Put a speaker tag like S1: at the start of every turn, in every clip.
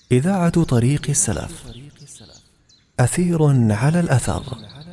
S1: إذاعة طريق السلف. أثير على الأثر.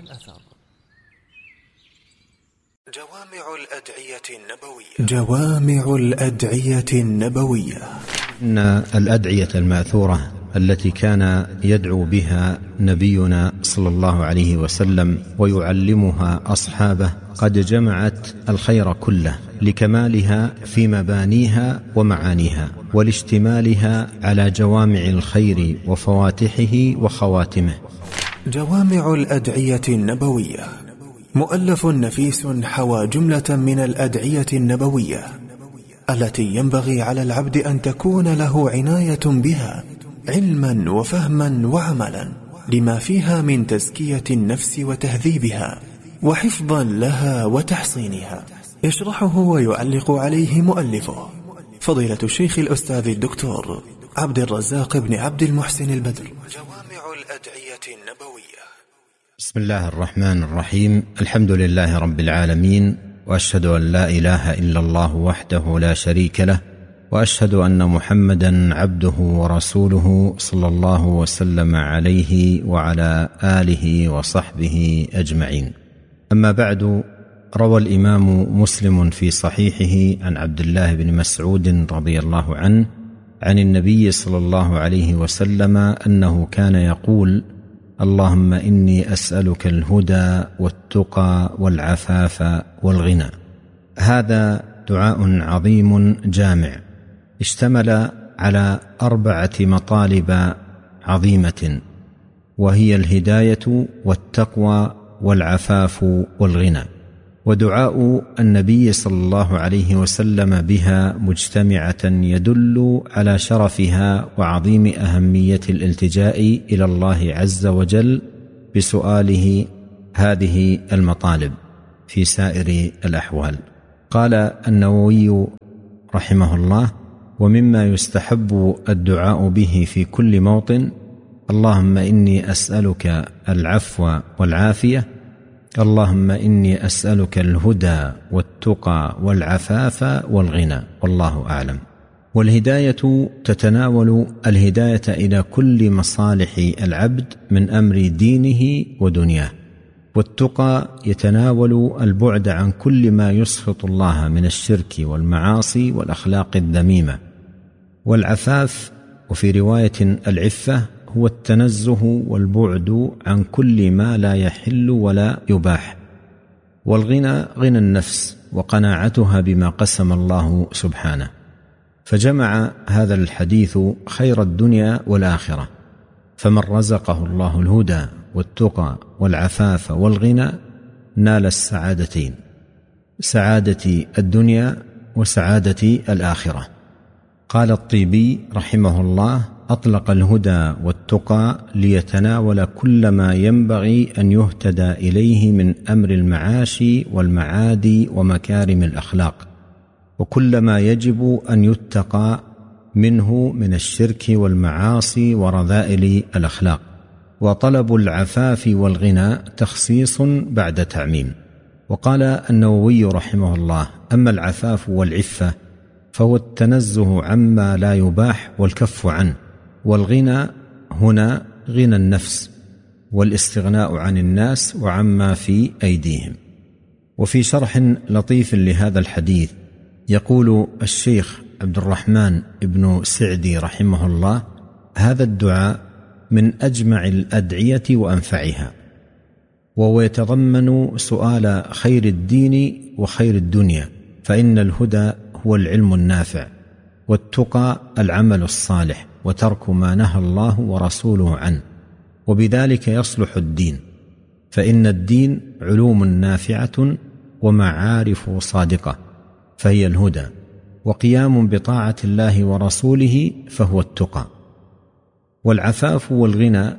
S1: جوامع الأدعية النبوية.
S2: إن الأدعية المأثورة التي كان يدعو بها نبينا صلى الله عليه وسلم ويعلمها أصحابه قد جمعت الخير كله لكمالها في مبانيها ومعانيها، ولاشتمالها على جوامع الخير وفواتحه وخواتمه.
S1: جوامع الأدعية النبوية مؤلف نفيس حوى جملة من الأدعية النبوية التي ينبغي على العبد أن تكون له عناية بها علما وفهما وعملا، لما فيها من تزكية النفس وتهذيبها وحفظا لها وتحصينها. يشرحه ويعلق عليه مؤلفه فضيلة الشيخ الأستاذ الدكتور عبد الرزاق بن عبد المحسن البدر. جوامع الأدعية النبوية.
S2: بسم الله الرحمن الرحيم. الحمد لله رب العالمين، وأشهد أن لا إله إلا الله وحده لا شريك له، وأشهد أن محمدا عبده ورسوله صلى الله وسلم عليه وعلى آله وصحبه أجمعين. أما بعد، روى الإمام مسلم في صحيحه عن عبد الله بن مسعود رضي الله عنه عن النبي صلى الله عليه وسلم أنه كان يقول: اللهم إني أسألك الهدى والتقى والعفاف والغنى. هذا دعاء عظيم جامع اشتمل على 4 مطالب عظيمة، وهي الهداية والتقوى والعفاف والغنى. ودعاء النبي صلى الله عليه وسلم بها مجتمعة يدل على شرفها وعظيم أهمية الالتجاء إلى الله عز وجل بسؤاله هذه المطالب في سائر الأحوال. قال النووي رحمه الله: ومما يستحب الدعاء به في كل موطن: اللهم إني أسألك العفو والعافية، اللهم إني أسألك الهدى والتقى والعفاف والغنى، والله أعلم. والهداية تتناول الهداية إلى كل مصالح العبد من أمر دينه ودنياه، والتقى يتناول البعد عن كل ما يسخط الله من الشرك والمعاصي والأخلاق الذميمة. والعفاف، وفي رواية العفة، هو التنزه والبعد عن كل ما لا يحل ولا يباح. والغنى غنى النفس وقناعتها بما قسم الله سبحانه. فجمع هذا الحديث خير الدنيا والآخرة، فمن رزقه الله الهدى والتقى والعفاف والغنى نال السعادتين، سعادة الدنيا وسعادة الآخرة. قال الطيبي رحمه الله: أطلق الهدى والتقى ليتناول كل ما ينبغي أن يهتدى إليه من أمر المعاش والمعاد ومكارم الأخلاق، وكل ما يجب أن يتقى منه من الشرك والمعاصي ورذائل الأخلاق. وطلب العفاف والغنى تخصيص بعد تعميم. وقال النووي رحمه الله: أما العفاف والعفة فهو التنزه عما لا يباح والكف عنه. والغنى هنا غنى النفس والاستغناء عن الناس وعما في أيديهم. وفي شرح لطيف لهذا الحديث يقول الشيخ عبد الرحمن بن سعدي رحمه الله: هذا الدعاء من أجمع الأدعية وأنفعها، وهو يتضمن سؤال خير الدين وخير الدنيا، فإن الهدى هو العلم النافع، والتقى العمل الصالح، وترك ما نهى الله ورسوله عنه، وبذلك يصلح الدين، فإن الدين علوم نافعة ومعارف صادقة فهي الهدى، وقيام بطاعة الله ورسوله فهو التقى. والعفاف والغنى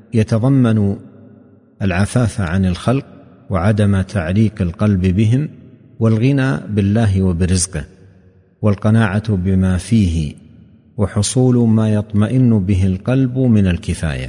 S2: يتضمن العفاف عن الخلق وعدم تعليق القلب بهم، والغنى بالله وبرزقه، والقناعة بما فيه، وحصول ما يطمئن به القلب من الكفاية.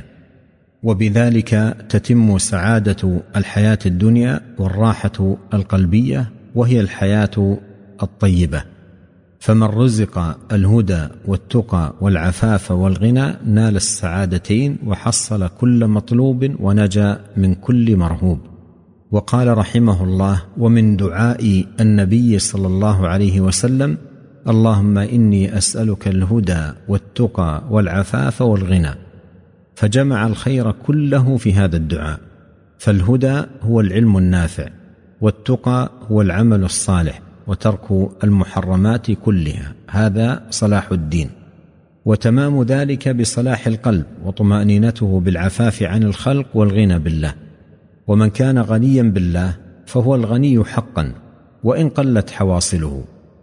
S2: وبذلك تتم سعادة الحياة الدنيا والراحة القلبية، وهي الحياة الطيبة. فمن رزق الهدى والتقى والعفاف والغنى نال السعادتين وحصل كل مطلوب ونجا من كل مرهوب. وقال رحمه الله: ومن دعاء النبي صلى الله عليه وسلم: اللهم إني أسألك الهدى والتقى والعفاف والغنى. فجمع الخير كله في هذا الدعاء. فالهدى هو العلم النافع، والتقى هو العمل الصالح وترك المحرمات كلها، هذا صلاح الدين، وتمام ذلك بصلاح القلب وطمأنينته بالعفاف عن الخلق والغنى بالله. ومن كان غنيا بالله فهو الغني حقا وإن قلت حواصله،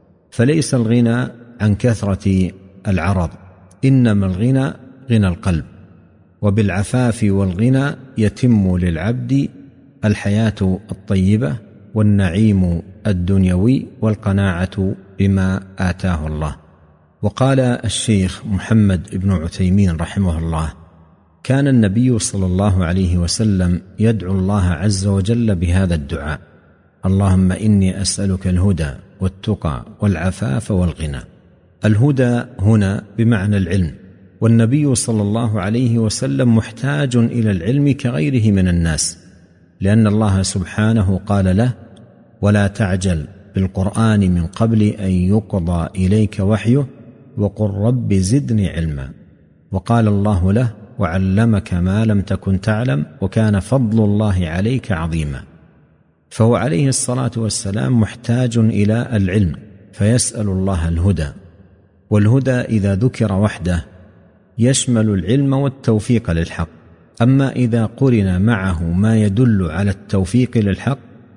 S2: فليس الغنى عن كثرة العرض، إنما الغنى غنى القلب. وبالعفاف والغنى يتم للعبد الحياة الطيبة والنعيم الدنيوي والقناعة بما آتاه الله. وقال الشيخ محمد بن عثيمين رحمه الله: كان النبي صلى الله عليه وسلم يدعو الله عز وجل بهذا الدعاء: اللهم إني أسألك الهدى والتقى والعفاف والغنى. الهدى هنا بمعنى العلم، والنبي صلى الله عليه وسلم محتاج إلى العلم كغيره من الناس، لأن الله سبحانه قال له: ولا تعجل بالقرآن من قبل أن يقضى إليك وحيه وقل رب زدني علما. وقال الله له: وعلمك ما لم تكن تعلم وكان فضل الله عليك عظيما. فهو عليه الصلاة والسلام محتاج إلى العلم، فيسأل الله الهدى. والهدى إذا ذكر وحده يشمل العلم والتوفيق للحق، أما إذا قرن معه ما يدل على التوفيق للحق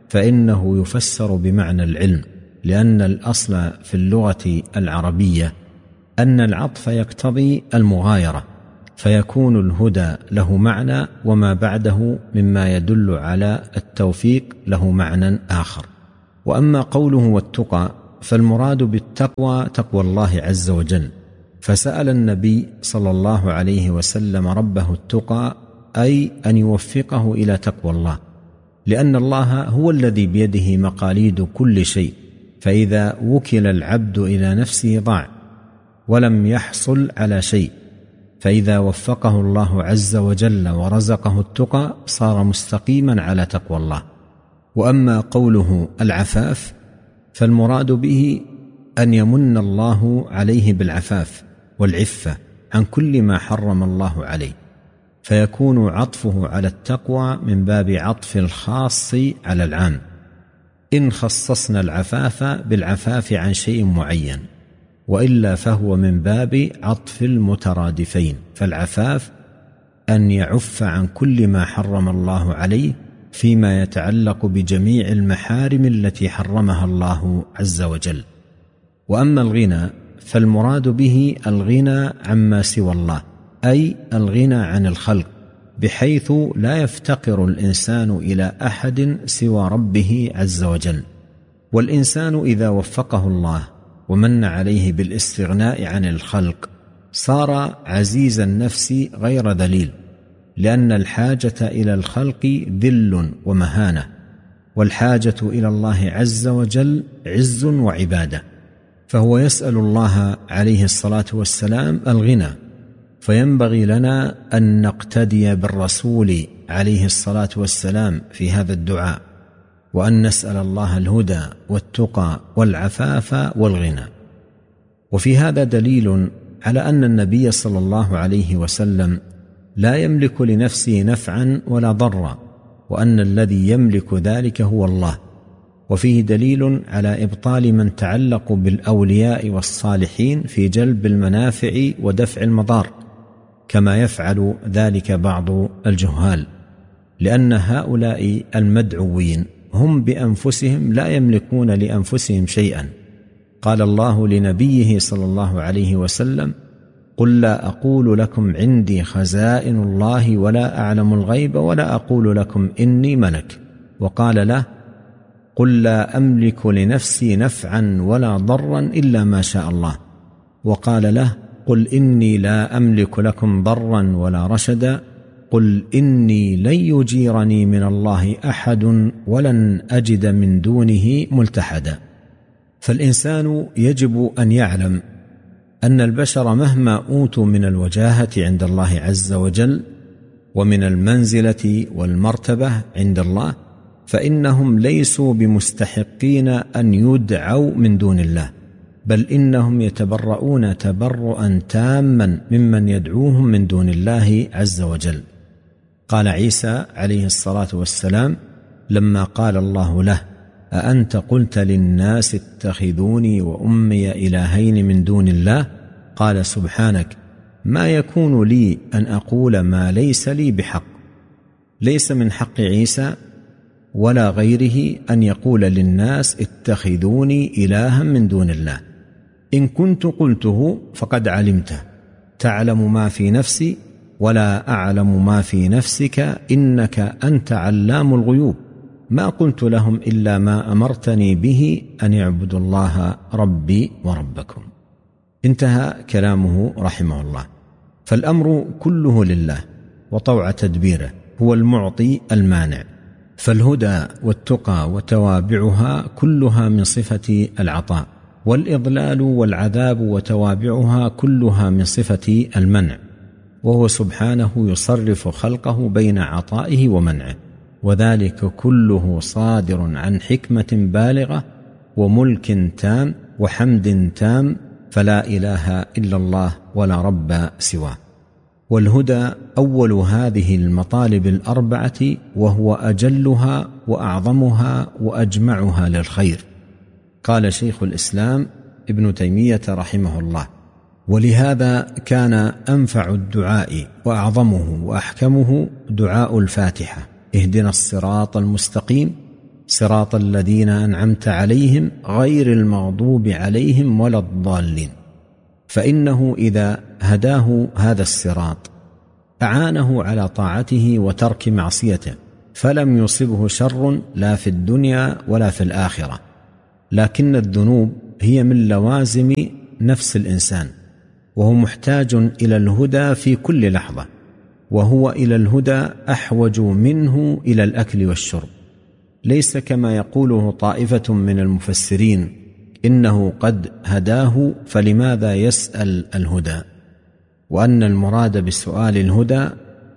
S2: فإنه يفسر بمعنى العلم، لأن الأصل في اللغة العربية أن العطف يقتضي المغايرة، فيكون الهدى له معنى وما بعده مما يدل على التوفيق له معنى آخر. وأما قوله والتقى فالمراد بالتقوى تقوى الله عز وجل، فسأل النبي صلى الله عليه وسلم ربه التقى، أي أن يوفقه إلى تقوى الله، لأن الله هو الذي بيده مقاليد كل شيء، فإذا وكل العبد إلى نفسه ضاع ولم يحصل على شيء، فإذا وفقه الله عز وجل ورزقه التقى صار مستقيما على تقوى الله. وأما قوله العفاف فالمراد به أن يمن الله عليه بالعفاف والعفة عن كل ما حرم الله عليه، فيكون عطفه على التقوى من باب عطف الخاص على العام، إن خصصنا العفاف بالعفاف عن شيء معين، وإلا فهو من باب عطف المترادفين. فالعفاف أن يعف عن كل ما حرم الله عليه فيما يتعلق بجميع المحارم التي حرمها الله عز وجل. وأما الغنى فالمراد به الغنى عما سوى الله، أي الغنى عن الخلق، بحيث لا يفتقر الإنسان إلى أحد سوى ربه عز وجل. والإنسان إذا وفقه الله ومن عليه بالاستغناء عن الخلق صار عزيز النفس غير ذليل، لأن الحاجة إلى الخلق ذل ومهانة، والحاجة إلى الله عز وجل عز وعبادة. فهو يسأل الله عليه الصلاة والسلام الغنى، فينبغي لنا أن نقتدي بالرسول عليه الصلاة والسلام في هذا الدعاء، وأن نسأل الله الهدى والتقى والعفاف والغنى. وفي هذا دليل على أن النبي صلى الله عليه وسلم لا يملك لنفسه نفعا ولا ضرا، وأن الذي يملك ذلك هو الله. وفيه دليل على إبطال من تعلق بالأولياء والصالحين في جلب المنافع ودفع المضار، كما يفعل ذلك بعض الجهال، لأن هؤلاء المدعوين هم بأنفسهم لا يملكون لأنفسهم شيئا. قال الله لنبيه صلى الله عليه وسلم: قل لا أقول لكم عندي خزائن الله ولا أعلم الغيب ولا أقول لكم إني ملك. وقال له: قل لا أملك لنفسي نفعا ولا ضرا إلا ما شاء الله. وقال له: قل إني لا أملك لكم ضرا ولا رشدا. قل إني لن يجيرني من الله أحد ولن أجد من دونه ملتحدا. فالإنسان يجب أن يعلم أن البشر مهما أوتوا من الوجاهة عند الله عز وجل ومن المنزلة والمرتبة عند الله، فإنهم ليسوا بمستحقين أن يدعوا من دون الله، بل إنهم يتبرؤون تبرؤا تاما ممن يدعوهم من دون الله عز وجل. قال عيسى عليه الصلاة والسلام لما قال الله له: أأنت قلت للناس اتخذوني وأمي إلهين من دون الله؟ قال: سبحانك، ما يكون لي أن أقول ما ليس لي بحق. ليس من حق عيسى ولا غيره أن يقول للناس اتخذوني إلها من دون الله. إن كنت قلته فقد علمته، تعلم ما في نفسي ولا أعلم ما في نفسك، إنك أنت علام الغيوب. ما قلت لهم إلا ما أمرتني به أن يعبدوا الله ربي وربكم. انتهى كلامه رحمه الله. فالأمر كله لله، وطوع تدبيره هو المعطي المانع. فالهدى والتقى وتوابعها كلها من صفة العطاء، والإضلال والعذاب وتوابعها كلها من صفة المنع، وهو سبحانه يصرف خلقه بين عطائه ومنعه، وذلك كله صادر عن حكمة بالغة وملك تام وحمد تام، فلا إله إلا الله ولا رب سواه. والهدى أول هذه المطالب الأربعة، وهو أجلها وأعظمها وأجمعها للخير. قال شيخ الإسلام ابن تيمية رحمه الله: ولهذا كان أنفع الدعاء وأعظمه وأحكمه دعاء الفاتحة: اهدنا الصراط المستقيم صراط الذين أنعمت عليهم غير المغضوب عليهم ولا الضالين. فإنه إذا هداه هذا الصراط أعانه على طاعته وترك معصيته، فلم يصبه شر لا في الدنيا ولا في الآخرة. لكن الذنوب هي من لوازم نفس الإنسان، وهو محتاج إلى الهدى في كل لحظة، وهو إلى الهدى أحوج منه إلى الأكل والشرب. ليس كما يقوله طائفة من المفسرين إنه قد هداه فلماذا يسأل الهدى، وأن المراد بسؤال الهدى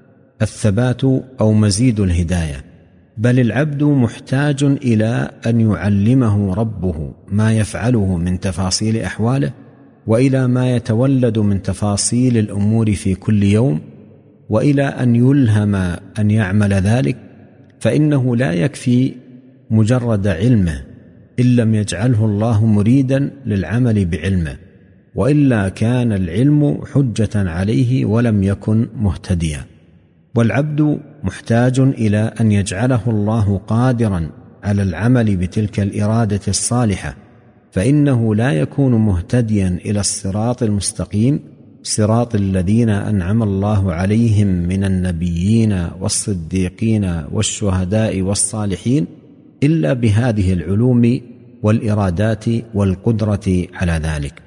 S2: الثبات أو مزيد الهداية، بل العبد محتاج إلى أن يعلمه ربه ما يفعله من تفاصيل أحواله، وإلى ما يتولد من تفاصيل الأمور في كل يوم، وإلى أن يلهم أن يعمل ذلك، فإنه لا يكفي مجرد علمه إن لم يجعله الله مريدا للعمل بعلمه، وإلا كان العلم حجة عليه ولم يكن مهتديا. والعبد محتاج إلى أن يجعله الله قادرا على العمل بتلك الإرادة الصالحة، فإنه لا يكون مهتديا إلى الصراط المستقيم، صراط الذين أنعم الله عليهم من النبيين والصديقين والشهداء والصالحين، إلا بهذه العلوم والإرادات والقدرة على ذلك.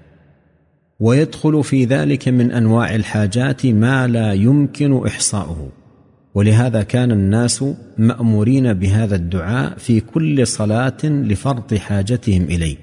S2: ويدخل في ذلك من أنواع الحاجات ما لا يمكن إحصاؤه، ولهذا كان الناس مأمورين بهذا الدعاء في كل صلاة لفرط حاجتهم إليه،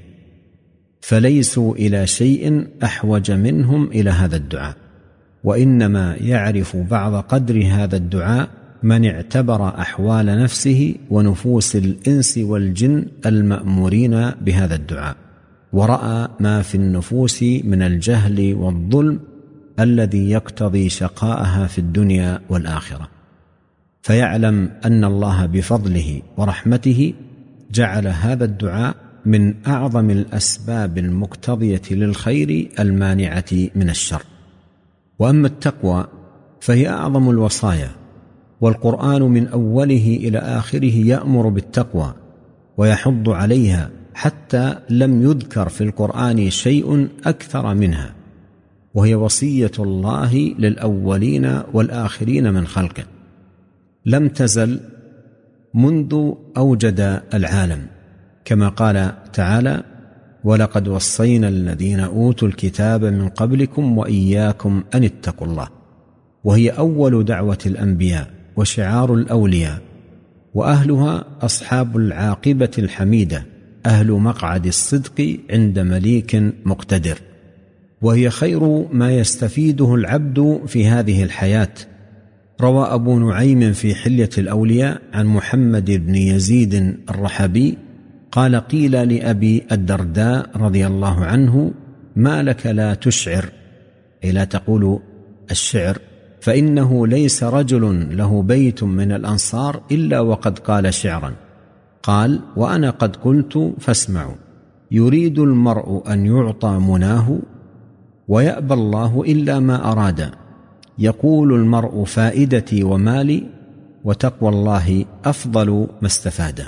S2: فليسوا إلى شيء أحوج منهم إلى هذا الدعاء، وإنما يعرف بعض قدر هذا الدعاء من اعتبر أحوال نفسه ونفوس الإنس والجن المأمورين بهذا الدعاء، ورأى ما في النفوس من الجهل والظلم الذي يقتضي شقاءها في الدنيا والآخرة، فيعلم أن الله بفضله ورحمته جعل هذا الدعاء من أعظم الأسباب المقتضية للخير المانعة من الشر. وأما التقوى فهي أعظم الوصايا، والقرآن من أوله إلى آخره يأمر بالتقوى ويحض عليها، حتى لم يذكر في القرآن شيء أكثر منها، وهي وصية الله للأولين والآخرين من خلقه، لم تزل منذ أوجد العالم، كما قال تعالى: ولقد وصينا الذين أوتوا الكتاب من قبلكم وإياكم أن اتقوا الله. وهي أول دعوة الأنبياء وشعار الأولياء، وأهلها أصحاب العاقبة الحميدة أهل مقعد الصدق عند مليك مقتدر، وهي خير ما يستفيده العبد في هذه الحياة. روى أبو نعيم في حلية الأولياء عن محمد بن يزيد الرحبي قال: قيل لأبي الدرداء رضي الله عنه: ما لك لا تشعر، أي لا تقول الشعر، فإنه ليس رجل له بيت من الأنصار إلا وقد قال شعرا. قال: وأنا قد قلت فاسمعوا: يريد المرء أن يعطى مناه ويأبى الله إلا ما أراد. يقول المرء فائدتي ومالي، وتقوى الله أفضل ما استفاد.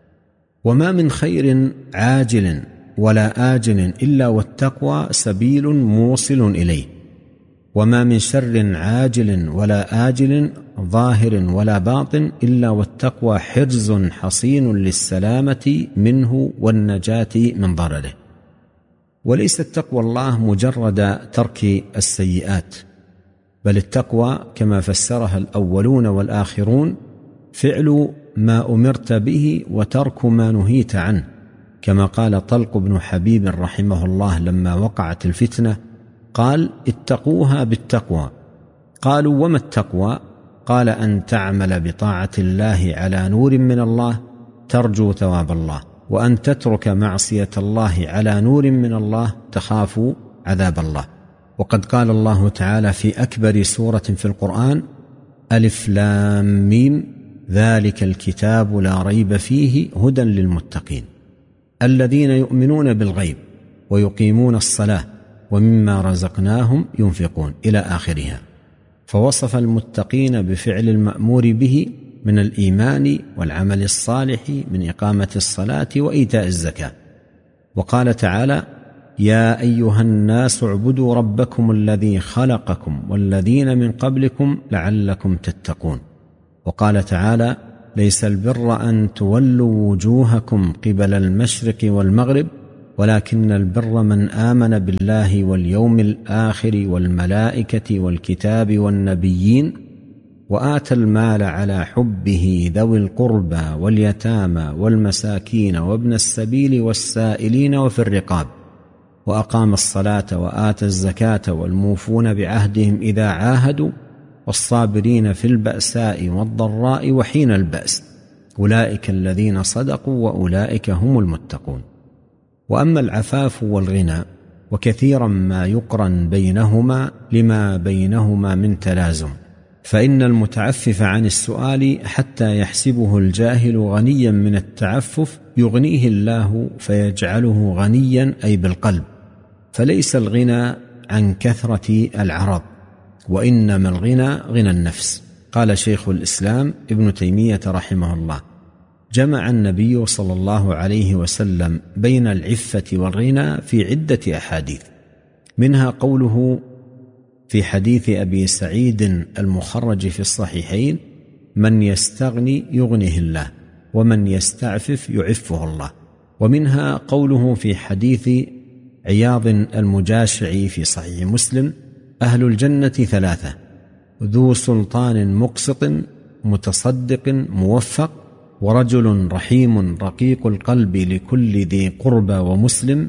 S2: وما من خير عاجل ولا آجل إلا والتقوى سبيل موصل إليه، وما من شر عاجل ولا آجل ظاهر ولا باطن إلا والتقوى حرز حصين للسلامة منه والنجاة من ضرره. وليست تقوى الله مجرد ترك السيئات، بل التقوى كما فسرها الأولون والآخرون فعل ما أمرت به وترك ما نهيت عنه، كما قال طلق بن حبيب رحمه الله لما وقعت الفتنة، قال: اتقوها بالتقوى. قالوا: وما التقوى؟ قال: أن تعمل بطاعة الله على نور من الله ترجو ثواب الله، وأن تترك معصية الله على نور من الله تخاف عذاب الله. وقد قال الله تعالى في أكبر سورة في القرآن: ألف لام ميم ذلك الكتاب لا ريب فيه هدى للمتقين الذين يؤمنون بالغيب ويقيمون الصلاة ومما رزقناهم ينفقون، إلى آخرها. فوصف المتقين بفعل المأمور به من الإيمان والعمل الصالح من إقامة الصلاة وإيتاء الزكاة. وقال تعالى: يا أيها الناس اعبدوا ربكم الذي خلقكم والذين من قبلكم لعلكم تتقون. وقال تعالى: ليس البر أن تولوا وجوهكم قبل المشرق والمغرب ولكن البر من آمن بالله واليوم الآخر والملائكة والكتاب والنبيين وآتى المال على حبه ذوي القربى واليتامى والمساكين وابن السبيل والسائلين وفي الرقاب وأقام الصلاة وآتى الزكاة والموفون بعهدهم إذا عاهدوا والصابرين في البأساء والضراء وحين البأس أولئك الذين صدقوا وأولئك هم المتقون. وأما العفاف والغنى وكثيرا ما يقرن بينهما لما بينهما من تلازم، فإن المتعفف عن السؤال حتى يحسبه الجاهل غنيا من التعفف يغنيه الله فيجعله غنيا أي بالقلب. فليس الغنى عن كثرة العرض، وإنما الغنى غنى النفس. قال شيخ الإسلام ابن تيمية رحمه الله: جمع النبي صلى الله عليه وسلم بين العفة والغنى في عدة أحاديث، منها قوله في حديث أبي سعيد المخرج في الصحيحين: من يستغني يغنيه الله ومن يستعفف يعفه الله. ومنها قوله في حديث عياض المجاشعي في صحيح مسلم: أهل الجنة ثلاثة: ذو سلطان مقسط متصدق موفق، ورجل رحيم رقيق القلب لكل ذي قربى ومسلم،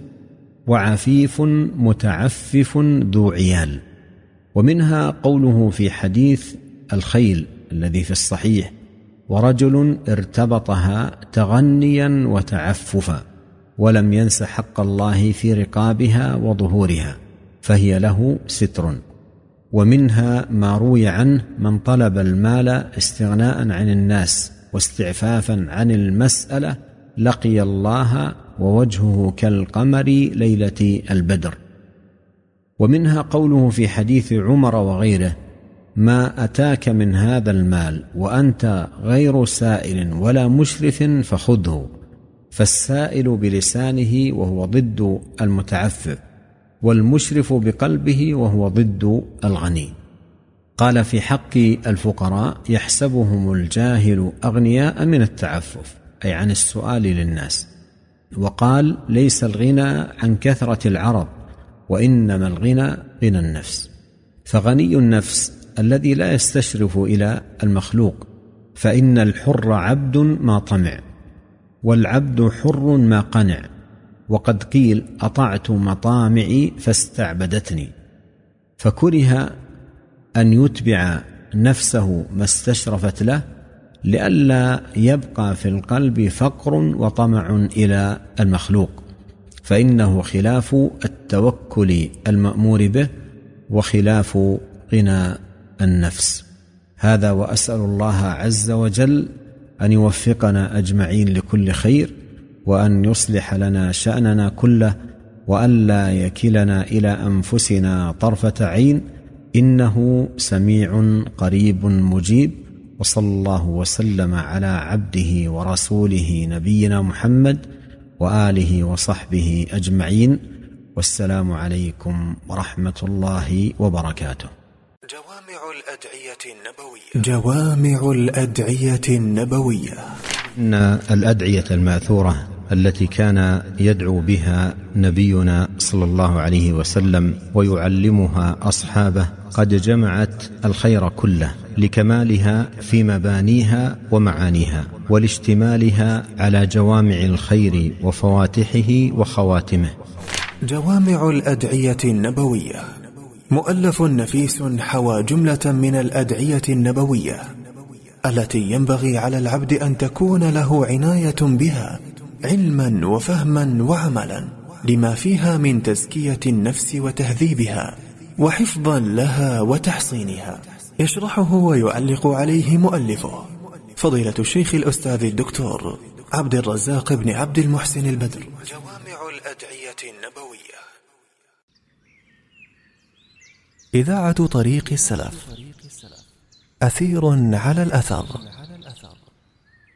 S2: وعفيف متعفف ذو عيال. ومنها قوله في حديث الخيل الذي في الصحيح: ورجل ارتبطها تغنيا وتعففا ولم ينس حق الله في رقابها وظهورها فهي له ستر. ومنها ما روي عنه: من طلب المال استغناء عن الناس واستعفافا عن المسألة لقي الله ووجهه كالقمر ليلة البدر. ومنها قوله في حديث عمر وغيره: ما أتاك من هذا المال وأنت غير سائل ولا مشرف فخذه، فالسائل بلسانه وهو ضد المتعفف، والمشرف بقلبه وهو ضد الغني. قال في حق الفقراء: يحسبهم الجاهل أغنياء من التعفف، أي عن السؤال للناس. وقال: ليس الغنى عن كثرة العرض، وإنما الغنى غنى النفس. فغني النفس الذي لا يستشرف إلى المخلوق، فإن الحر عبد ما طمع، والعبد حر ما قنع. وقد قيل: أطعت مطامعي فاستعبدتني. فكره أن يتبع نفسه ما استشرفت له لئلا يبقى في القلب فقر وطمع إلى المخلوق، فإنه خلاف التوكل المأمور به وخلاف غنى النفس. هذا، وأسأل الله عز وجل أن يوفقنا أجمعين لكل خير، وأن يصلح لنا شأننا كله، وأن لا يكلنا إلى أنفسنا طرفة عين، إنه سميع قريب مجيب. وصلى الله وسلم على عبده ورسوله نبينا محمد وآله وصحبه أجمعين، والسلام عليكم ورحمة الله وبركاته.
S1: جوامع الأدعية النبوية.
S2: إن الأدعية الماثورة التي كان يدعو بها نبينا صلى الله عليه وسلم ويعلمها أصحابه قد جمعت الخير كله لكمالها في مبانيها ومعانيها، ولاشتمالها على جوامع الخير وفواتحه وخواتمه.
S1: جوامع الأدعية النبوية مؤلف نفيس حوى جملة من الأدعية النبوية التي ينبغي على العبد أن تكون له عناية بها علما وفهما وعملا، لما فيها من تزكية النفس وتهذيبها وحفظا لها وتحصينها. يشرحه ويعلق عليه مؤلفه فضيلة الشيخ الأستاذ الدكتور عبد الرزاق بن عبد المحسن البدر. جوامع الأدعية النبوية. إذاعة طريق السلف، أثير على الأثر.